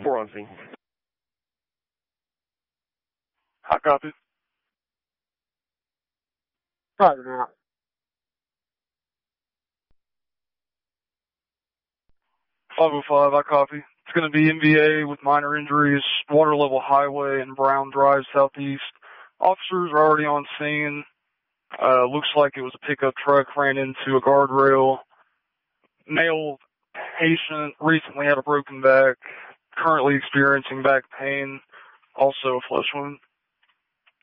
4 on scene. Hot copy. Roger now. 505, I copy. It's going to be MVA with minor injuries, water level highway and Brown Drive southeast. Officers are already on scene. Looks like it was a pickup truck, ran into a guardrail. Male patient recently had a broken back, currently experiencing back pain, also a flesh wound.